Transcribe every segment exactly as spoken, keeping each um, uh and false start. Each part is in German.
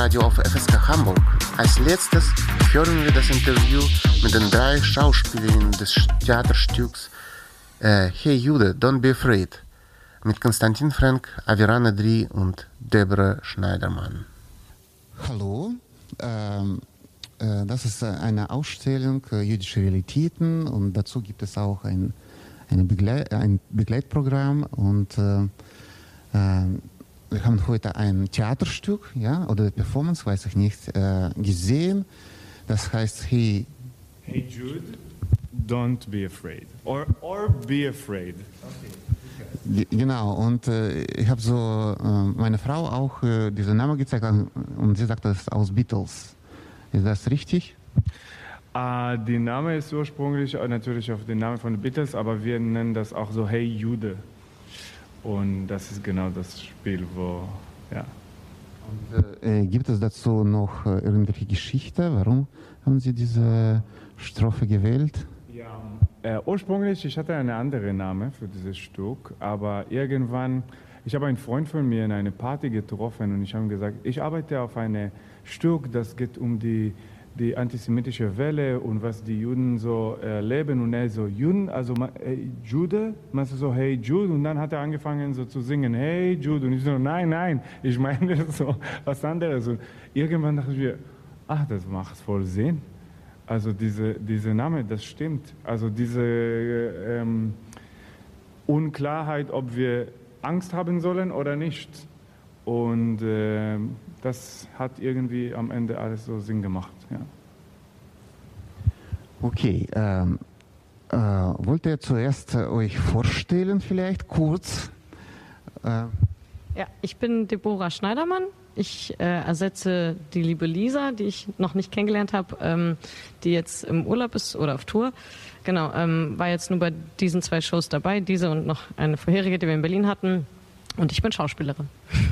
Radio auf F S K Hamburg. Als letztes hören wir das Interview mit den drei Schauspielerinnen des Theaterstücks äh, Hey Jude, Don't Be Afraid mit Konstantin Frank, Aviran Edri und Deborah Schneidermann. Hallo, ähm, äh, das ist eine Ausstellung äh, jüdische Realitäten und dazu gibt es auch ein, eine Begle- ein Begleitprogramm und äh, äh, wir haben heute ein Theaterstück, ja, oder Performance, weiß ich nicht, äh, gesehen. Das heißt Hey, Hey Jude, Don't Be Afraid. Or, or Be Afraid. Okay. Genau, und äh, ich habe so äh, meine Frau auch äh, diesen Namen gezeigt und sie sagt, das ist aus Beatles. Ist das richtig? Uh, der Name ist ursprünglich natürlich auf den Namen von den Beatles, aber wir nennen das auch so Hey Jude. Und das ist genau das Spiel, wo, ja. Und, äh, gibt es dazu noch äh, irgendwelche Geschichte? Warum haben Sie diese Strophe gewählt? Ja, äh, ursprünglich, ich hatte einen anderen Namen für dieses Stück, aber irgendwann, ich habe einen Freund von mir in einer Party getroffen und ich habe gesagt, ich arbeite auf einem Stück, das geht um die die antisemitische Welle und was die Juden so erleben. Und er so, Juden, also hey, Jude, meinst du so, hey Jude? Und dann hat er angefangen so zu singen, hey Jude. Und ich so, nein, nein, ich meine so was anderes. Und irgendwann dachte ich mir, ach, das macht voll Sinn. Also diese, diese Name, das stimmt. Also diese ähm, Unklarheit, ob wir Angst haben sollen oder nicht. Und äh, das hat irgendwie am Ende alles so Sinn gemacht. Ja. Okay, ähm, äh, wollt ihr zuerst äh, euch vorstellen vielleicht kurz? Äh. Ja, ich bin Deborah Schneidermann. Ich äh, ersetze die liebe Lisa, die ich noch nicht kennengelernt habe, ähm, die jetzt im Urlaub ist oder auf Tour. Genau, ähm, war jetzt nur bei diesen zwei Shows dabei, diese und noch eine vorherige, die wir in Berlin hatten. Und ich bin Schauspielerin.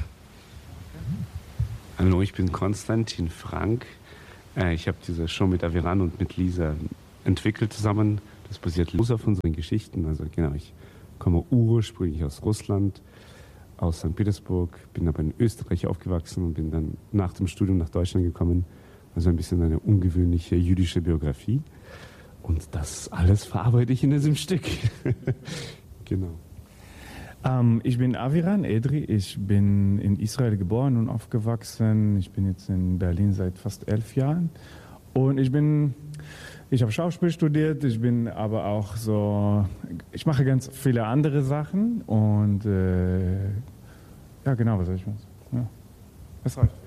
Hallo, ich bin Konstantin Frank. Ich habe diese Show mit Aviran und mit Lisa entwickelt zusammen. Das basiert los auf unseren Geschichten. Also genau, ich komme ursprünglich aus Russland, aus Sankt Petersburg, bin aber in Österreich aufgewachsen und bin dann nach dem Studium nach Deutschland gekommen. Also ein bisschen eine ungewöhnliche jüdische Biografie. Und das alles verarbeite ich in diesem Stück. Genau. Um, ich bin Aviran Edri, ich bin in Israel geboren und aufgewachsen. Ich bin jetzt in Berlin seit fast elf Jahren. Und ich bin, ich habe Schauspiel studiert, ich bin aber auch so, ich mache ganz viele andere Sachen. Und äh, ja, genau, was soll ich sagen? Ja, das reicht.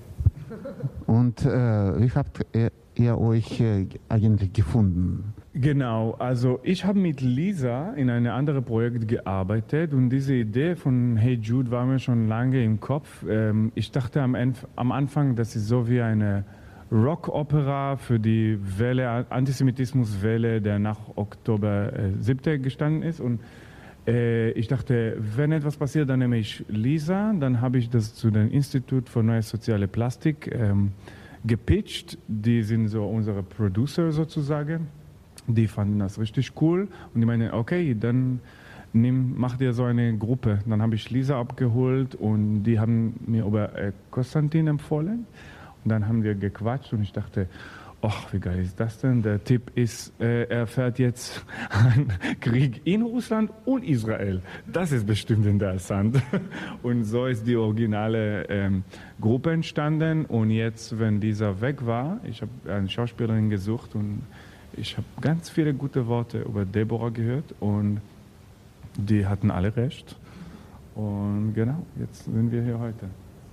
Und äh, wie habt ihr, ihr euch äh, eigentlich gefunden? Genau, also ich habe mit Lisa in einem anderen Projekt gearbeitet und diese Idee von Hey Jude war mir schon lange im Kopf. Ähm, ich dachte am, Enf- am Anfang, das ist so wie eine Rockopera für die Welle, Antisemitismuswelle, der nach Oktober äh, siebten gestanden ist. Und äh, ich dachte, wenn etwas passiert, dann nehme ich Lisa, dann habe ich das zu dem Institut für Neue Soziale Plastik ähm, gepitcht. Die sind so unsere Producer sozusagen. Die fanden das richtig cool und die meinen, okay, dann nimm, mach dir so eine Gruppe. Dann habe ich Lisa abgeholt und die haben mir über äh, Konstantin empfohlen. Und dann haben wir gequatscht und ich dachte, ach, wie geil ist das denn? Der Tipp ist, äh, er fährt jetzt einen Krieg in Russland und Israel. Das ist bestimmt interessant. Und so ist die originale ähm, Gruppe entstanden. Und jetzt, wenn Lisa weg war, ich habe eine Schauspielerin gesucht und ich habe ganz viele gute Worte über Deborah gehört und die hatten alle recht. Und genau, jetzt sind wir hier heute.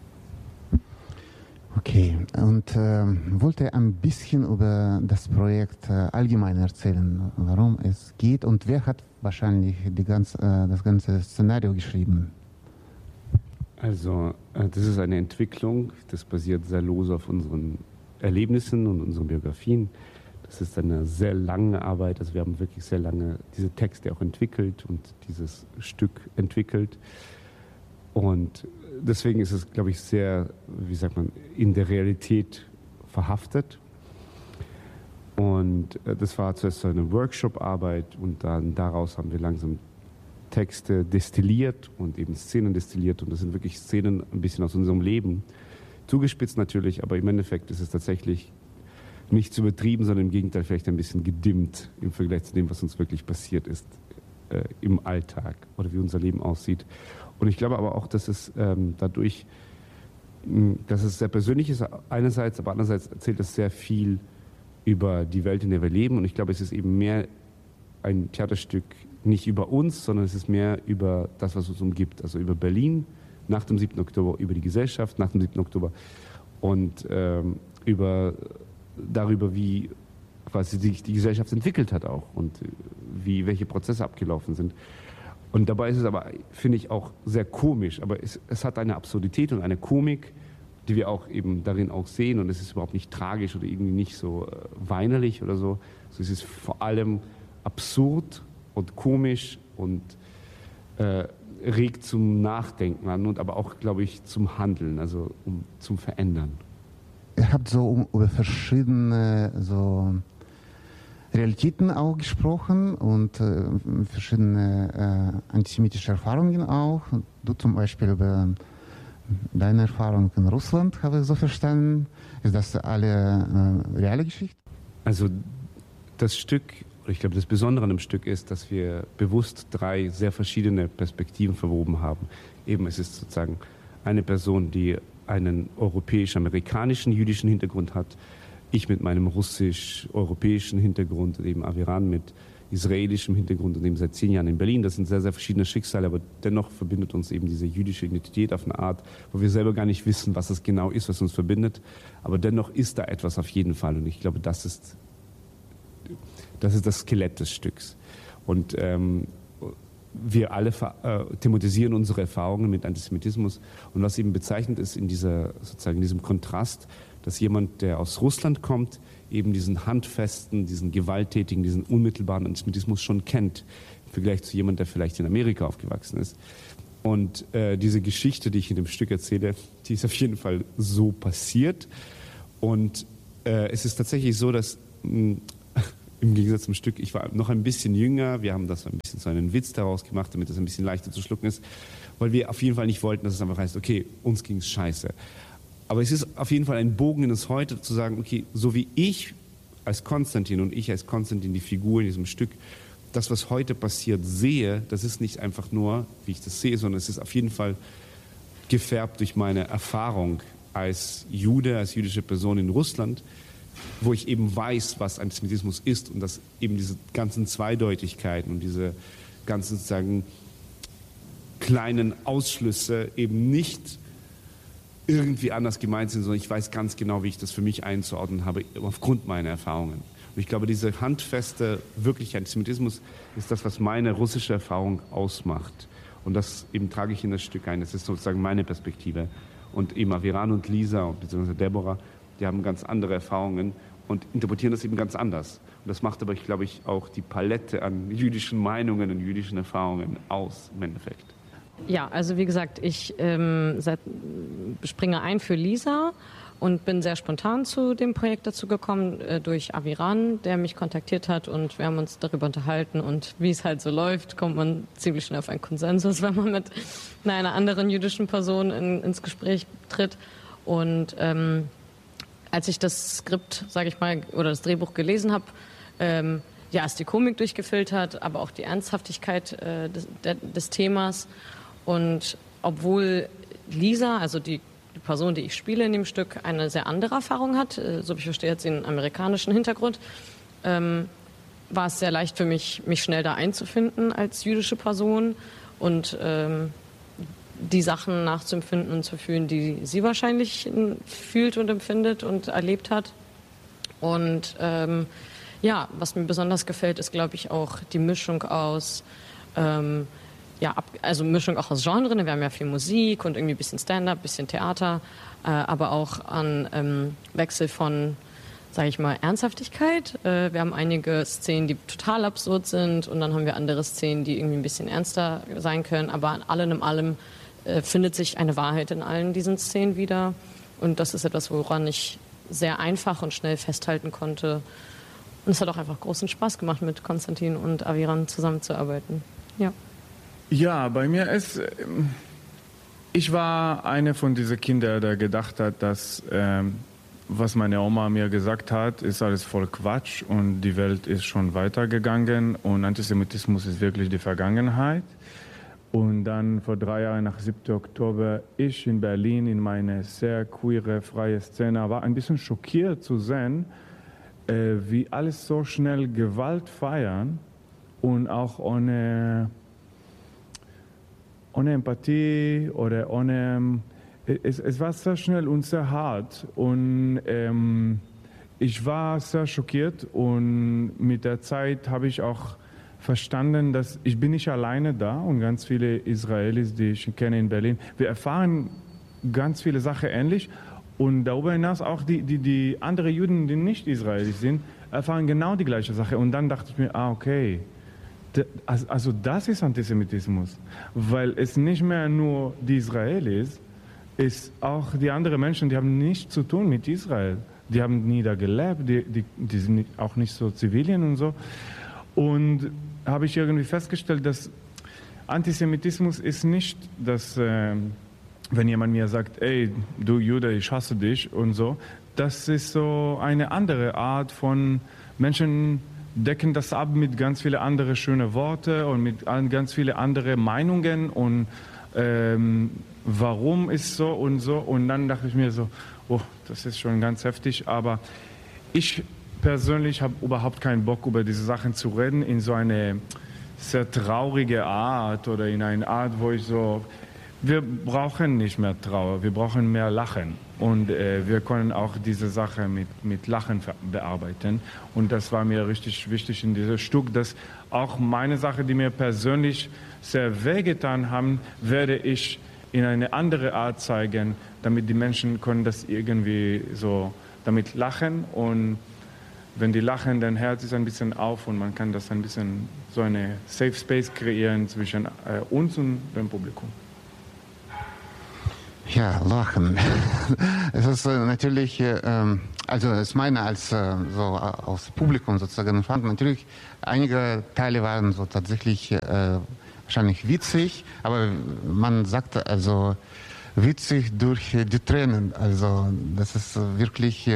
Okay, und äh, wollt ihr ein bisschen über das Projekt äh, allgemein erzählen, warum es geht und wer hat wahrscheinlich die ganz, äh, das ganze Szenario geschrieben? Also, äh, das ist eine Entwicklung, das basiert sehr lose auf unseren Erlebnissen und unseren Biografien. Das ist eine sehr lange Arbeit, also wir haben wirklich sehr lange diese Texte auch entwickelt und dieses Stück entwickelt. Und deswegen ist es, glaube ich, sehr, wie sagt man, in der Realität verhaftet. Und das war zuerst so eine Workshop-Arbeit und dann daraus haben wir langsam Texte destilliert und eben Szenen destilliert. Und das sind wirklich Szenen ein bisschen aus unserem Leben, zugespitzt natürlich, aber im Endeffekt ist es tatsächlich nicht zu übertrieben, sondern im Gegenteil vielleicht ein bisschen gedimmt im Vergleich zu dem, was uns wirklich passiert ist äh, im Alltag oder wie unser Leben aussieht. Und ich glaube aber auch, dass es ähm, dadurch, mh, dass es sehr persönlich ist einerseits, aber andererseits erzählt es sehr viel über die Welt, in der wir leben. Und ich glaube, es ist eben mehr ein Theaterstück nicht über uns, sondern es ist mehr über das, was uns umgibt. Also über Berlin nach dem siebten Oktober, über die Gesellschaft nach dem siebten Oktober und ähm, über darüber, wie quasi sich die Gesellschaft entwickelt hat auch und wie welche Prozesse abgelaufen sind. Und dabei ist es aber, finde ich, auch sehr komisch. Aber es, es hat eine Absurdität und eine Komik, die wir auch eben darin auch sehen. Und es ist überhaupt nicht tragisch oder irgendwie nicht so äh, weinerlich oder so. Also es ist vor allem absurd und komisch und äh, regt zum Nachdenken an und aber auch, glaube ich, zum Handeln, also um, zum Verändern. Ihr habt so um, über verschiedene so Realitäten auch gesprochen und äh, verschiedene äh, antisemitische Erfahrungen auch. Du zum Beispiel über deine Erfahrung in Russland, habe ich so verstanden. Ist das alle äh, reale Geschichte? Also das Stück, ich glaube, das Besondere an dem Stück ist, dass wir bewusst drei sehr verschiedene Perspektiven verwoben haben. Eben, es ist sozusagen eine Person, die einen europäisch-amerikanischen jüdischen Hintergrund hat, ich mit meinem russisch-europäischen Hintergrund, eben Aviran mit israelischem Hintergrund und eben seit zehn Jahren in Berlin. Das sind sehr, sehr verschiedene Schicksale, aber dennoch verbindet uns eben diese jüdische Identität auf eine Art, wo wir selber gar nicht wissen, was es genau ist, was uns verbindet. Aber dennoch ist da etwas auf jeden Fall und ich glaube, das ist das, ist das Skelett des Stücks. Und ähm, wir alle äh, thematisieren unsere Erfahrungen mit Antisemitismus. Und was eben bezeichnend ist in dieser, sozusagen in diesem Kontrast, dass jemand, der aus Russland kommt, eben diesen handfesten, diesen gewalttätigen, diesen unmittelbaren Antisemitismus schon kennt, im Vergleich zu jemandem, der vielleicht in Amerika aufgewachsen ist. Und äh, diese Geschichte, die ich in dem Stück erzähle, die ist auf jeden Fall so passiert. Und äh, es ist tatsächlich so, dass mh, im Gegensatz zum Stück, ich war noch ein bisschen jünger, wir haben das ein bisschen so einen Witz daraus gemacht, damit es ein bisschen leichter zu schlucken ist, weil wir auf jeden Fall nicht wollten, dass es einfach heißt, okay, uns ging es scheiße. Aber es ist auf jeden Fall ein Bogen in das Heute, zu sagen, okay, so wie ich als Konstantin und ich als Konstantin, die Figur in diesem Stück, das, was heute passiert, sehe, das ist nicht einfach nur, wie ich das sehe, sondern es ist auf jeden Fall gefärbt durch meine Erfahrung als Jude, als jüdische Person in Russland, wo ich eben weiß, was Antisemitismus ist und dass eben diese ganzen Zweideutigkeiten und diese ganzen sozusagen kleinen Ausschlüsse eben nicht irgendwie anders gemeint sind, sondern ich weiß ganz genau, wie ich das für mich einzuordnen habe, aufgrund meiner Erfahrungen. Und ich glaube, dieser handfeste, wirkliche Antisemitismus ist das, was meine russische Erfahrung ausmacht. Und das eben trage ich in das Stück ein. Das ist sozusagen meine Perspektive. Und eben Aviran und Lisa, beziehungsweise Deborah, die haben ganz andere Erfahrungen und interpretieren das eben ganz anders. Und das macht aber, ich glaube ich, auch die Palette an jüdischen Meinungen und jüdischen Erfahrungen aus, im Endeffekt. Ja, also wie gesagt, ich ähm, seit, springe ein für Lisa und bin sehr spontan zu dem Projekt dazu gekommen äh, durch Aviran, der mich kontaktiert hat und wir haben uns darüber unterhalten und wie es halt so läuft, kommt man ziemlich schnell auf einen Konsensus, wenn man mit einer anderen jüdischen Person in, ins Gespräch tritt. Und ähm, als ich das Skript, sage ich mal, oder das Drehbuch gelesen habe, ähm, ja, ist die Komik durchgefiltert, aber auch die Ernsthaftigkeit äh, des, der, des Themas. Und obwohl Lisa, also die, die Person, die ich spiele in dem Stück, eine sehr andere Erfahrung hat, äh, so wie ich verstehe, hat sie einen amerikanischen Hintergrund, ähm, war es sehr leicht für mich, mich schnell da einzufinden als jüdische Person und ähm, die Sachen nachzuempfinden und zu fühlen, die sie wahrscheinlich fühlt und empfindet und erlebt hat. Und ähm, ja, was mir besonders gefällt, ist, glaube ich, auch die Mischung aus, ähm, ja, ab, also Mischung auch aus Genres. Wir haben ja viel Musik und irgendwie ein bisschen Stand-up, ein bisschen Theater, äh, aber auch an ähm, Wechsel von, sage ich mal, Ernsthaftigkeit. Äh, wir haben einige Szenen, die total absurd sind und dann haben wir andere Szenen, die irgendwie ein bisschen ernster sein können, aber an allem in allem findet sich eine Wahrheit in allen diesen Szenen wieder. Und das ist etwas, woran ich sehr einfach und schnell festhalten konnte. Und es hat auch einfach großen Spaß gemacht, mit Konstantin und Aviran zusammenzuarbeiten. Ja, ja bei mir ist, Ich war einer von diesen Kindern, der gedacht hat, dass ähm, was meine Oma mir gesagt hat, ist alles voll Quatsch und die Welt ist schon weitergegangen und Antisemitismus ist wirklich die Vergangenheit. Und dann vor drei Jahren nach siebten Oktober, ich in Berlin in meine sehr queere, freie Szene, war ein bisschen schockiert zu sehen, äh, wie alles so schnell Gewalt feiern und auch ohne, ohne Empathie oder ohne... Es, es war sehr schnell und sehr hart und ähm, ich war sehr schockiert und mit der Zeit habe ich auch verstanden, dass ich bin nicht alleine da und ganz viele Israelis, die ich kenne in Berlin, wir erfahren ganz viele Sachen ähnlich und darüber hinaus auch die, die, die anderen Juden, die nicht Israelis sind, erfahren genau die gleiche Sache und dann dachte ich mir, ah okay, also das ist Antisemitismus, weil es nicht mehr nur die Israelis ist auch die anderen Menschen, die haben nichts zu tun mit Israel. Die haben nie da gelebt, die, die, die sind auch nicht so Zivilien und so. Und habe ich irgendwie festgestellt, dass Antisemitismus ist nicht, dass, äh, wenn jemand mir sagt, ey, du Jude, ich hasse dich und so, das ist so eine andere Art von Menschen, decken das ab mit ganz vielen anderen schönen Worten und mit ganz vielen anderen Meinungen und ähm, warum ist so und so und dann dachte ich mir so, oh, das ist schon ganz heftig, aber ich persönlich habe überhaupt keinen Bock, über diese Sachen zu reden, in so eine sehr traurige Art oder in eine Art, wo ich so, wir brauchen nicht mehr Trauer, wir brauchen mehr Lachen und äh, wir können auch diese Sache mit, mit Lachen bearbeiten und das war mir richtig wichtig in diesem Stück, dass auch meine Sache, die mir persönlich sehr wehgetan haben, werde ich in eine andere Art zeigen, damit die Menschen können das irgendwie so damit lachen und wenn die lachen, dann Herz ist ein bisschen auf und man kann das ein bisschen so eine Safe Space kreieren zwischen äh, uns und dem Publikum. Ja, lachen. Es ist äh, natürlich, äh, also es meine als äh, so aus Publikum sozusagen fand natürlich einige Teile waren so tatsächlich äh, wahrscheinlich witzig, aber man sagt also witzig durch die Tränen. Also das ist wirklich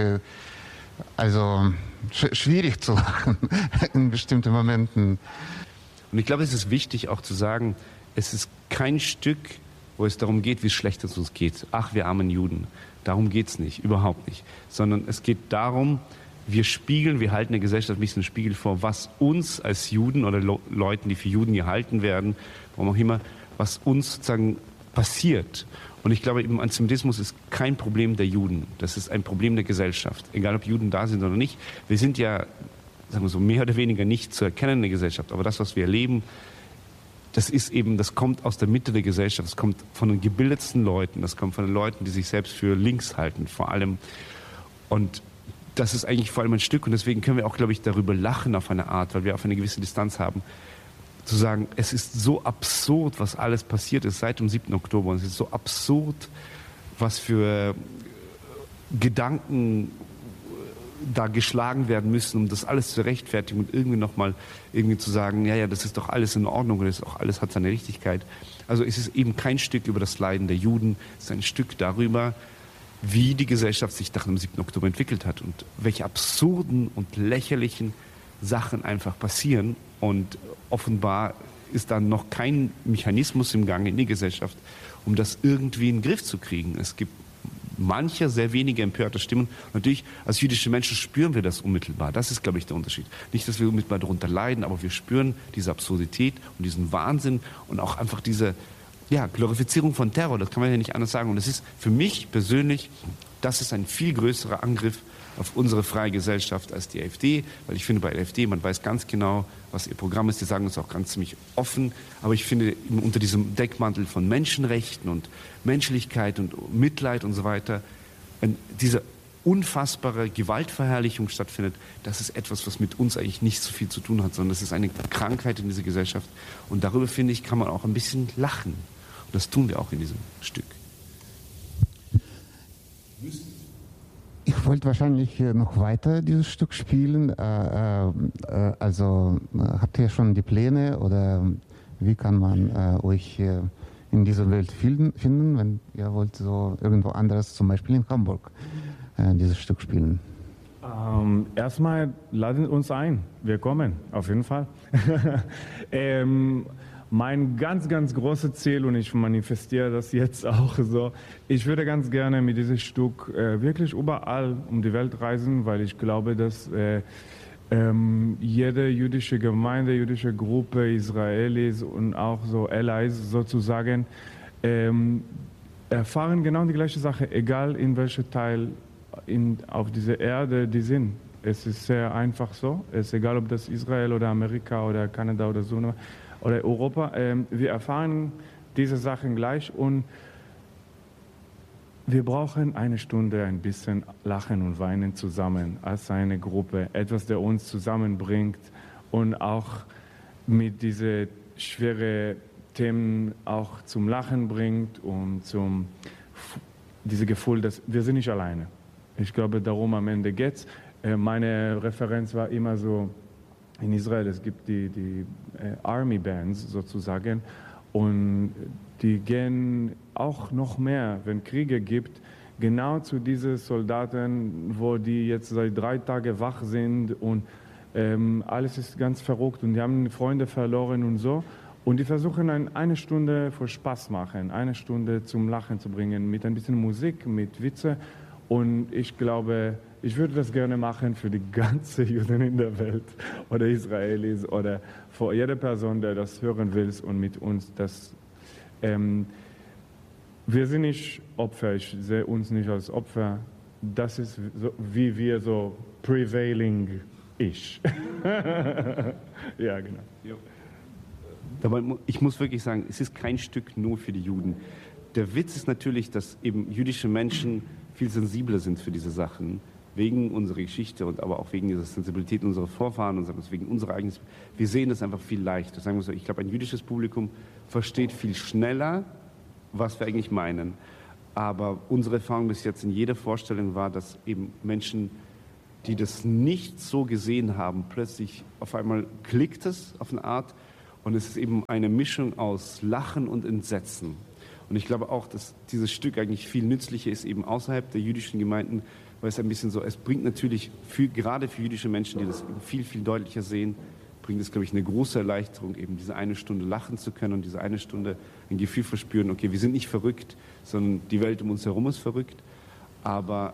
also sch schwierig zu lachen in bestimmten Momenten. Und ich glaube, es ist wichtig auch zu sagen, es ist kein Stück, wo es darum geht, wie schlecht es uns geht. Ach, wir armen Juden. Darum geht es nicht, überhaupt nicht. Sondern es geht darum, wir spiegeln, wir halten der Gesellschaft ein bisschen einen Spiegel vor, was uns als Juden oder Le Leuten, die für Juden gehalten werden, warum auch immer, was uns sozusagen passiert. Und ich glaube, eben Antisemitismus ist kein Problem der Juden. Das ist ein Problem der Gesellschaft. Egal, ob Juden da sind oder nicht. Wir sind ja, sagen wir so, mehr oder weniger nicht zu erkennen in der Gesellschaft. Aber das, was wir erleben, das ist eben, das kommt aus der Mitte der Gesellschaft. Das kommt von den gebildetsten Leuten. Das kommt von den Leuten, die sich selbst für links halten, vor allem. Und das ist eigentlich vor allem ein Stück. Und deswegen können wir auch, glaube ich, darüber lachen auf eine Art, weil wir auf eine gewisse Distanz haben. Zu sagen, es ist so absurd, was alles passiert ist seit dem siebten Oktober. Und es ist so absurd, was für Gedanken da geschlagen werden müssen, um das alles zu rechtfertigen und irgendwie nochmal irgendwie zu sagen, ja, ja, das ist doch alles in Ordnung und das ist auch alles hat seine Richtigkeit. Also es ist eben kein Stück über das Leiden der Juden, es ist ein Stück darüber, wie die Gesellschaft sich nach dem siebten Oktober entwickelt hat und welche absurden und lächerlichen Sachen einfach passieren. Und offenbar ist da noch kein Mechanismus im Gange in die Gesellschaft, um das irgendwie in den Griff zu kriegen. Es gibt manche, sehr wenige empörte Stimmen. Natürlich, als jüdische Menschen spüren wir das unmittelbar. Das ist, glaube ich, der Unterschied. Nicht, dass wir unmittelbar darunter leiden, aber wir spüren diese Absurdität und diesen Wahnsinn und auch einfach diese ja, Glorifizierung von Terror. Das kann man ja nicht anders sagen. Und es ist für mich persönlich, das ist ein viel größerer Angriff auf unsere freie Gesellschaft als die AfD, weil ich finde, bei der AfD, man weiß ganz genau, was ihr Programm ist, die sagen es auch ganz ziemlich offen, aber ich finde, unter diesem Deckmantel von Menschenrechten und Menschlichkeit und Mitleid und so weiter, wenn diese unfassbare Gewaltverherrlichung stattfindet, das ist etwas, was mit uns eigentlich nicht so viel zu tun hat, sondern das ist eine Krankheit in dieser Gesellschaft und darüber, finde ich, kann man auch ein bisschen lachen und das tun wir auch in diesem Stück. Ich wollte wahrscheinlich noch weiter dieses Stück spielen. Äh, äh, also habt ihr schon die Pläne oder wie kann man äh, euch äh, in dieser Welt finden, wenn ihr wollt so irgendwo anderes, zum Beispiel in Hamburg, äh, dieses Stück spielen? Ähm, erstmal laden uns ein. Wir kommen, auf jeden Fall. ähm, mein ganz, ganz großes Ziel, und ich manifestiere das jetzt auch so, ich würde ganz gerne mit diesem Stück äh, wirklich überall um die Welt reisen, weil ich glaube, dass äh, ähm, jede jüdische Gemeinde, jüdische Gruppe, Israelis und auch so Allies sozusagen, ähm, erfahren genau die gleiche Sache, egal in welchem Teil in, auf dieser Erde die sind. Es ist sehr einfach so. Es ist egal, ob das Israel oder Amerika oder Kanada oder so oder Europa. Ähm, wir erfahren diese Sachen gleich und wir brauchen eine Stunde ein bisschen Lachen und Weinen zusammen als eine Gruppe. Etwas, der uns zusammenbringt und auch mit diesen schweren Themen auch zum Lachen bringt und zum dieses Gefühl, dass wir sind nicht alleine. Ich glaube, darum am Ende geht's. Meine Referenz war immer so, in Israel, es gibt die, die äh, Army Bands sozusagen und die gehen auch noch mehr, wenn Kriege gibt, genau zu diesen Soldaten, wo die jetzt seit drei Tagen wach sind und ähm, alles ist ganz verrückt und die haben Freunde verloren und so. Und die versuchen ein, eine Stunde für Spaß machen, eine Stunde zum Lachen zu bringen, mit ein bisschen Musik, mit Witze. Und ich glaube, ich würde das gerne machen für die ganze Juden in der Welt oder Israelis oder für jede Person, der das hören will und mit uns das. Ähm, wir sind nicht Opfer, ich sehe uns nicht als Opfer. Das ist so, wie wir so prevailing ich. Ja, genau. Ja. Aber ich muss wirklich sagen, es ist kein Stück nur für die Juden. Der Witz ist natürlich, dass eben jüdische Menschen viel sensibler sind für diese Sachen, wegen unserer Geschichte und aber auch wegen dieser Sensibilität unserer Vorfahren und wegen unserer eigenen. Wir sehen das einfach viel leichter. Sagen wir so, ich glaube, ein jüdisches Publikum versteht viel schneller, was wir eigentlich meinen. Aber unsere Erfahrung bis jetzt in jeder Vorstellung war, dass eben Menschen, die das nicht so gesehen haben, plötzlich auf einmal klickt es auf eine Art und es ist eben eine Mischung aus Lachen und Entsetzen. Und ich glaube auch, dass dieses Stück eigentlich viel nützlicher ist, eben außerhalb der jüdischen Gemeinden, weil es ein bisschen so, es bringt natürlich, für, gerade für jüdische Menschen, die das viel, viel deutlicher sehen, bringt es, glaube ich, eine große Erleichterung, eben diese eine Stunde lachen zu können und diese eine Stunde ein Gefühl verspüren, okay, wir sind nicht verrückt, sondern die Welt um uns herum ist verrückt, aber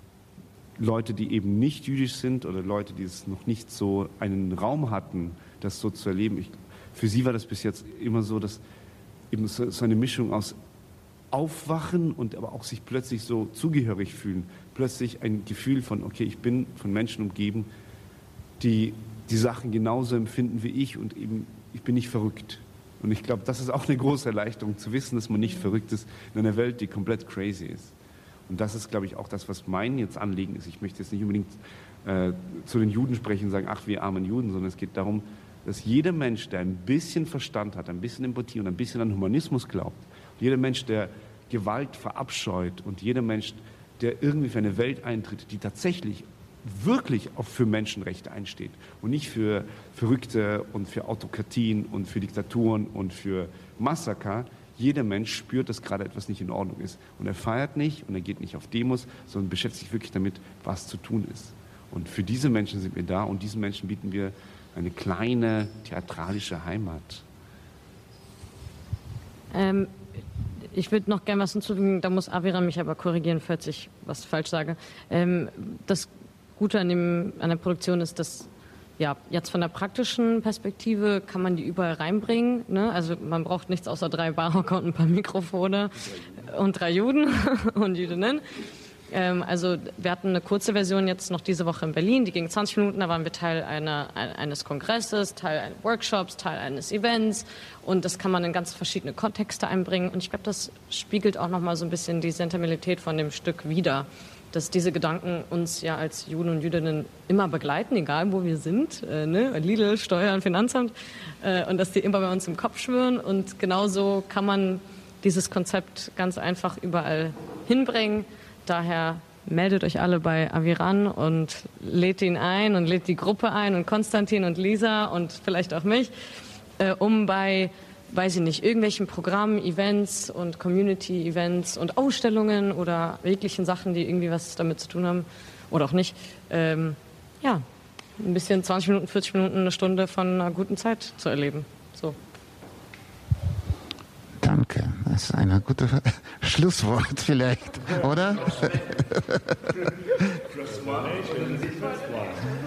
Leute, die eben nicht jüdisch sind oder Leute, die es noch nicht so einen Raum hatten, das so zu erleben, ich, für sie war das bis jetzt immer so, dass eben so, so eine Mischung aus Aufwachen und aber auch sich plötzlich so zugehörig fühlen. Plötzlich ein Gefühl von, okay, ich bin von Menschen umgeben, die die Sachen genauso empfinden wie ich und eben, ich bin nicht verrückt. Und ich glaube, das ist auch eine große Erleichterung, zu wissen, dass man nicht verrückt ist in einer Welt, die komplett crazy ist. Und das ist, glaube ich, auch das, was mein jetzt Anliegen ist. Ich möchte jetzt nicht unbedingt äh, zu den Juden sprechen und sagen, ach, wir armen Juden, sondern es geht darum, dass jeder Mensch, der ein bisschen Verstand hat, ein bisschen Empathie und ein bisschen an Humanismus glaubt, jeder Mensch, der Gewalt verabscheut und jeder Mensch, der irgendwie für eine Welt eintritt, die tatsächlich wirklich auch für Menschenrechte einsteht und nicht für Verrückte und für Autokratien und für Diktaturen und für Massaker. Jeder Mensch spürt, dass gerade etwas nicht in Ordnung ist. Und er feiert nicht und er geht nicht auf Demos, sondern beschäftigt sich wirklich damit, was zu tun ist. Und für diese Menschen sind wir da und diesen Menschen bieten wir eine kleine theatralische Heimat. Ähm, ich würde noch gerne was hinzufügen, da muss Aviram mich aber korrigieren, falls ich was falsch sage. Ähm, das Gute an, dem, an der Produktion ist, dass ja, jetzt von der praktischen Perspektive kann man die überall reinbringen. Ne? Also man braucht nichts außer drei Barhocker und ein paar Mikrofone und drei Juden und Jüdinnen. Ähm, also wir hatten eine kurze Version jetzt noch diese Woche in Berlin, die ging zwanzig Minuten, da waren wir Teil einer, eines Kongresses, Teil eines Workshops, Teil eines Events und das kann man in ganz verschiedene Kontexte einbringen und ich glaube, das spiegelt auch nochmal so ein bisschen die Sentimentalität von dem Stück wider, dass diese Gedanken uns ja als Juden und Jüdinnen immer begleiten, egal wo wir sind, äh, ne? Lidl, Steuern, Finanzamt äh, und dass die immer bei uns im Kopf schwirren und genauso kann man dieses Konzept ganz einfach überall hinbringen. Daher meldet euch alle bei Aviran und lädt ihn ein und lädt die Gruppe ein und Konstantin und Lisa und vielleicht auch mich, äh, um bei weiß ich nicht, irgendwelchen Programmen, Events und Community-Events und Ausstellungen oder jeglichen Sachen, die irgendwie was damit zu tun haben oder auch nicht, ähm, ja, ein bisschen zwanzig Minuten, vierzig Minuten, eine Stunde von einer guten Zeit zu erleben. So. Danke, das ist ein gutes Schlusswort vielleicht, oder?